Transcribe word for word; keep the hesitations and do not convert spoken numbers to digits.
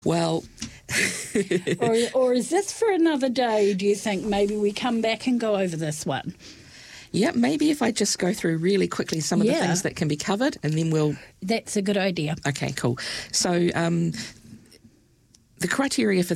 Well... or, or is this for another day, do you think? Maybe we come back and go over this one? Yeah, maybe if I just go through really quickly some of Yeah. the things that can be covered, and then we'll... That's a good idea. Okay, cool. So um, the criteria for